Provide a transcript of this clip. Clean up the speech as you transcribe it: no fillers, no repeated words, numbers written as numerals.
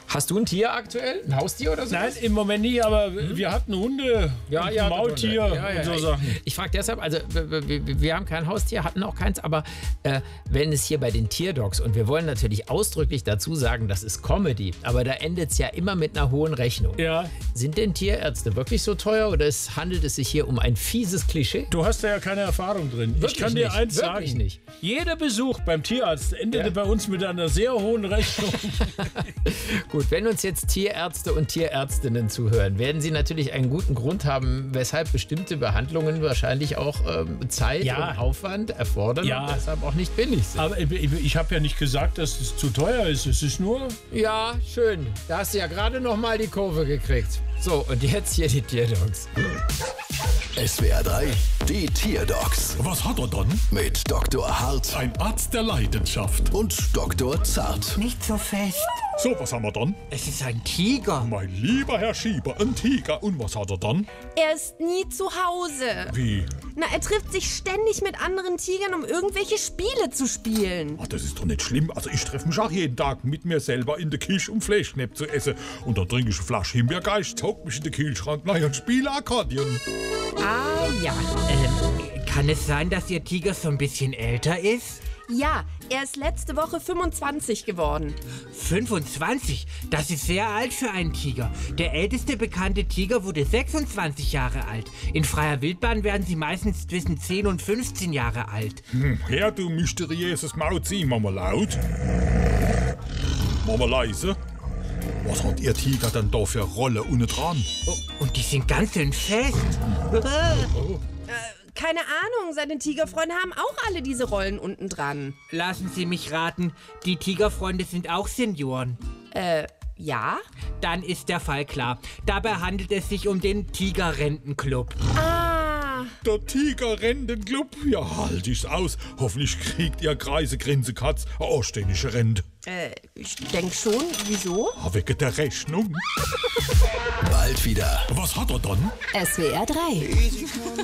Hast du ein Tier aktuell? Ein Haustier oder so? Nein, im Moment nicht, aber wir hatten Hunde, und Maultier und so Sachen. Ich frage deshalb, also wir haben kein Haustier, hatten auch keins, aber wenn es hier bei den Tierdocs, und wir wollen natürlich ausdrücklich dazu sagen, das ist Comedy, aber da endet es ja immer mit einer hohen Rechnung. Ja. Sind denn Tierärzte wirklich so teuer oder handelt es sich hier um ein fieses Klischee? Du hast da ja keine Erfahrung drin. Wirklich ich kann dir nicht, eins wirklich sagen. nicht. Jeder Besuch beim Tierarzt endete bei uns mit einer sehr hohen Rechnung. Gut, wenn uns jetzt Tierärzte und Tierärztinnen zuhören, werden sie natürlich einen guten Grund haben, weshalb bestimmte Behandlungen wahrscheinlich auch Zeit und Aufwand erfordern und deshalb auch nicht billig sind. Aber ich habe ja nicht gesagt, dass es zu teuer ist. Es ist nur... Ja, schön. Da hast du ja gerade noch mal die Kurve gekriegt. So, und jetzt hier die Tierdocs. SWR 3, die Tierdocs Was hat er dann? mit Dr. Hart Ein Arzt der Leidenschaft. und Dr. Zart. Nicht so fest. So, was haben wir dann? Es ist ein Tiger. Mein lieber Herr Schieber, ein Tiger. Und was hat er dann? Er ist nie zu Hause. Wie? Na, er trifft sich ständig mit anderen Tigern, um irgendwelche Spiele zu spielen. Ach, das ist doch nicht schlimm. Also ich treffe mich auch jeden Tag mit mir selber in der Küche, um Fleischknepp zu essen. Und dann trinke ich eine Flasche Himbeergeist, zog mich in den Kühlschrank und spiele Akkordeon. Ah ja. Kann es sein, dass Ihr Tiger so ein bisschen älter ist? Ja, er ist letzte Woche 25 geworden. 25? Das ist sehr alt für einen Tiger. Der älteste bekannte Tiger wurde 26 Jahre alt. In freier Wildbahn werden sie meistens zwischen 10 und 15 Jahre alt. Herr, du mysteriöses Mauzi, Mama laut. Mama leise. Was hat Ihr Tiger denn da für Rolle unten dran? Oh, und die sind ganz schön fest. Keine Ahnung, seine Tigerfreunde haben auch alle diese Rollen unten dran. Lassen Sie mich raten, die Tigerfreunde sind auch Senioren. Ja? Dann ist der Fall klar. Dabei handelt es sich um den Tigerrentenclub. Ah, Der Tigerrentenclub? Ja, halt ich's aus. Hoffentlich kriegt Ihr Kreise Grinsekatz eine anständige Rente. ich denk schon. Wieso? Ah, wegen der Rechnung. Bald wieder. Was hat er dann? SWR 3